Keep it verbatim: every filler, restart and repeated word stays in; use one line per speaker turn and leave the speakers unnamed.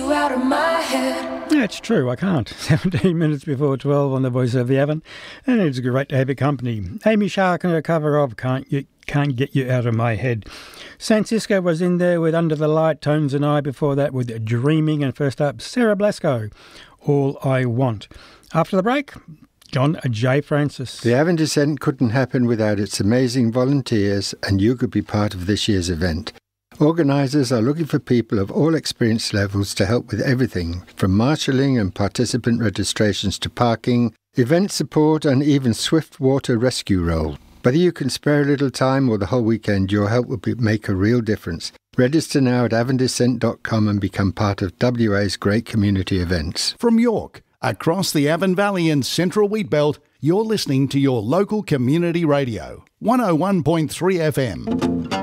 you out of my head.
Yeah, it's true, I can't. seventeen minutes before twelve on the Voice of the Avon, and it's great to have your company. Amy Shark and her cover of Can't You, Can't Get You Out of My Head. Saint Cisco was in there with Under the Light, Tones and I before that with Dreaming, and first up, Sarah Blasco, All I Want. After the break, John J. Francis.
The Avon Descent couldn't happen without its amazing volunteers, and you could be part of this year's event. Organisers are looking for people of all experience levels to help with everything, from marshalling and participant registrations to parking, event support and even swift water rescue role. Whether you can spare a little time or the whole weekend, your help will be, make a real difference. Register now at avon descent dot com and become part of W A's great community events.
From York, across the Avon Valley and Central Wheatbelt, you're listening to your local community radio, one oh one point three F M.